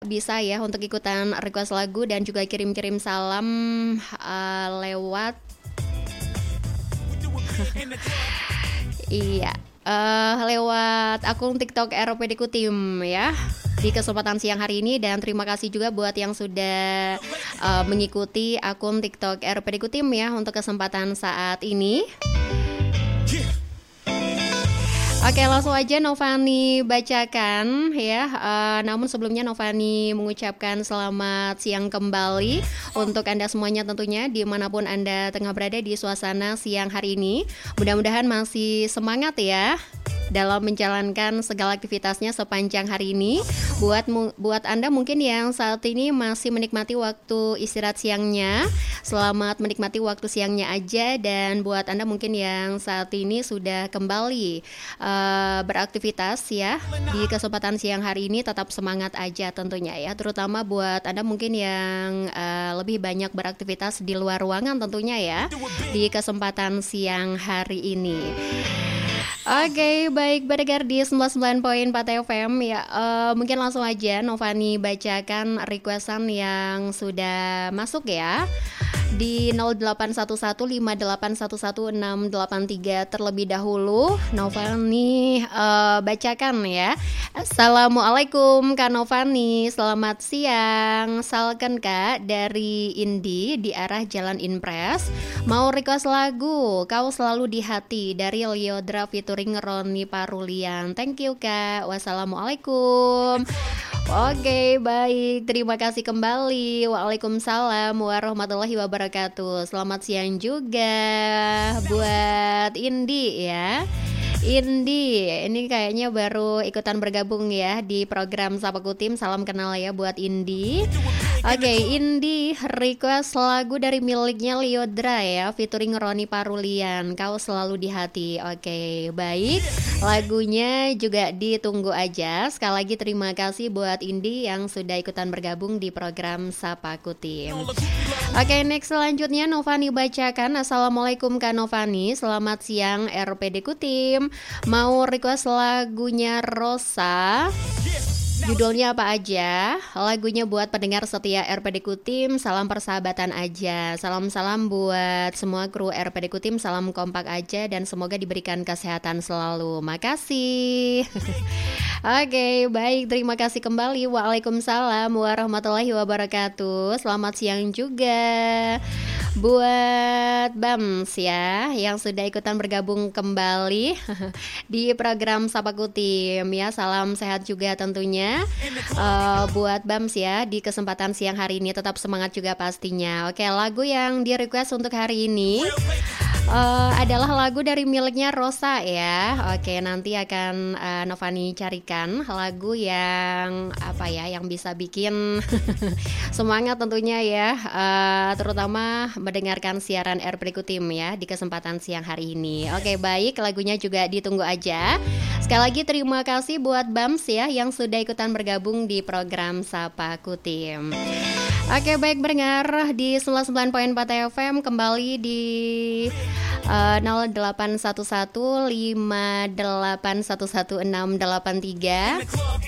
bisa ya untuk ikutan request lagu dan juga kirim-kirim salam lewat iya lewat akun TikTok RPD Kutim ya di kesempatan siang hari ini. Dan terima kasih juga buat yang sudah mengikuti akun TikTok RPD Kutim ya untuk kesempatan saat ini. Oke, langsung aja Novani bacakan ya. Namun sebelumnya Novani mengucapkan selamat siang kembali untuk Anda semuanya tentunya dimanapun Anda tengah berada di suasana siang hari ini. Mudah-mudahan masih semangat ya dalam menjalankan segala aktivitasnya sepanjang hari ini. Buat Anda mungkin yang saat ini masih menikmati waktu istirahat siangnya, selamat menikmati waktu siangnya aja. Dan buat Anda mungkin yang saat ini sudah kembali beraktivitas ya di kesempatan siang hari ini, tetap semangat aja tentunya ya. Terutama buat Anda mungkin yang lebih banyak beraktivitas di luar ruangan tentunya ya di kesempatan siang hari ini. Oke, baik, pendengar di 99.4 FM ya. Mungkin langsung aja Novani bacakan requestan yang sudah masuk ya di 0811581163 terlebih dahulu. Novani bacakan ya. Assalamualaikum Kak Novani, selamat siang. Salken Kak dari Indi di arah Jalan Impres. Mau request lagu Kau Selalu di Hati dari Lyodra featuring Roni Parulian. Thank you Kak. Wassalamualaikum. Oke, baik. Terima kasih kembali. Waalaikumsalam warahmatullahi wabarakatuh. Selamat siang juga buat Indi ya. Indi, ini kayaknya baru ikutan bergabung ya di program Sapa Kutim. Salam kenal ya buat Indi. Oke, Indi request lagu dari miliknya Lyodra ya, featuring Roni Parulian, Kau Selalu di Hati. Oke, baik. Lagunya juga ditunggu aja. Sekali lagi terima kasih buat Indi yang sudah ikutan bergabung di program Sapa Kutim. Oke, next selanjutnya Novani bacakan. Assalamualaikum Kak Novani, selamat siang RPD Kutim. Mau request lagunya Rosa. Judulnya apa aja? Lagunya buat pendengar setia RPD Kutim. Salam persahabatan aja. Salam-salam buat semua kru RPD Kutim. Salam kompak aja dan semoga diberikan kesehatan selalu. Makasih. Oke, baik, terima kasih kembali. Waalaikumsalam warahmatullahi wabarakatuh. Selamat siang juga buat Bams ya yang sudah ikutan bergabung kembali di program Sapa Kutim ya. Salam sehat juga tentunya buat Bams ya di kesempatan siang hari ini. Tetap semangat juga pastinya. Oke, lagu yang di request untuk hari ini adalah lagu dari miliknya Rosa ya. Oke, nanti akan Novani carikan lagu yang apa ya, yang bisa bikin semangat tentunya ya, terutama mendengarkan siaran RPD Kutim ya di kesempatan siang hari ini. Oke, baik, lagunya juga ditunggu aja. Sekali lagi terima kasih buat Bams ya yang sudah ikutan bergabung di program Sapa Kutim. Oke, baik, mendengar di 99.4 FM kembali di 081158111683.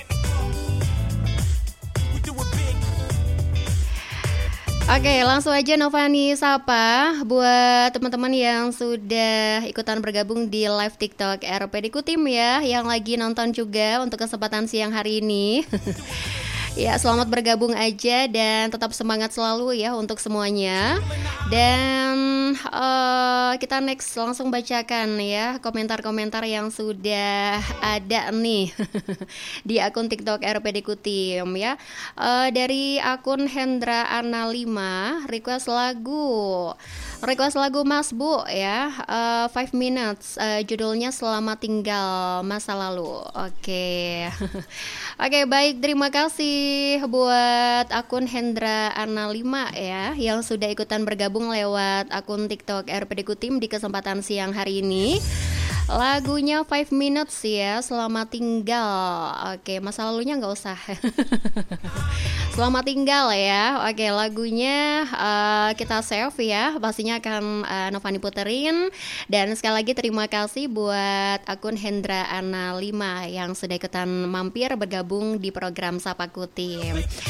Oke, langsung aja Novani sapa buat teman-teman yang sudah ikutan bergabung di live TikTok RPD Kutim ya, yang lagi nonton juga untuk kesempatan siang hari ini. Ya, selamat bergabung aja dan tetap semangat selalu ya untuk semuanya. Dan kita next langsung bacakan ya komentar-komentar yang sudah ada nih di akun TikTok RPD Kutim ya. Dari akun Hendra Ana 5 request lagu Mas Bu ya, 5 minutes, judulnya Selamat Tinggal Masa Lalu. Oke. Oke, baik, terima kasih buat akun Hendra Ana 5 ya yang sudah ikutan bergabung lewat akun TikTok RPD Kutim di kesempatan siang hari ini. Lagunya 5 minutes ya, Selamat Tinggal. Oke, masa lalunya nggak usah. Selamat tinggal ya. Oke, lagunya kita save ya, pastinya akan Novani puterin. Dan sekali lagi terima kasih buat akun Hendra Ana 5 yang sudah ikutan mampir bergabung di program Sapa Kutim.